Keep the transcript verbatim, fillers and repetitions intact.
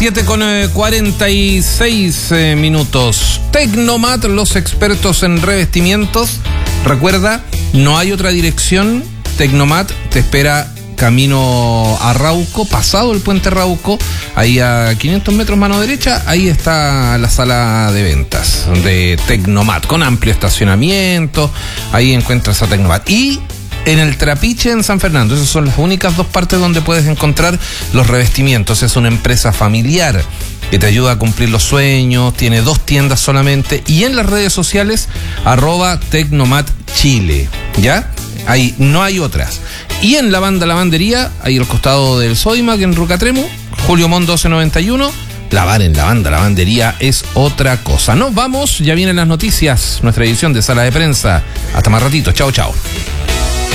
siete con cuarenta y seis eh, minutos. Tecnomat, los expertos en revestimientos. Recuerda, no hay otra dirección. Tecnomat te espera camino a Rauco, pasado el puente Rauco, ahí a quinientos metros mano derecha, ahí está la sala de ventas de Tecnomat, con amplio estacionamiento. Ahí encuentras a Tecnomat. Y en el Trapiche, en San Fernando. Esas son las únicas dos partes donde puedes encontrar los revestimientos. Es una empresa familiar que te ayuda a cumplir los sueños. Tiene dos tiendas solamente. Y en las redes sociales, arroba Tecnomat Chile. ¿Ya? Ahí no hay otras. Y en la banda lavandería, ahí al costado del Sodimac, en Rucatremu, Julio Mon doce noventa y uno. Lavar en la banda lavandería es otra cosa. Nos vamos, ya vienen las noticias. Nuestra edición de Sala de Prensa. Hasta más ratito. Chao, chao.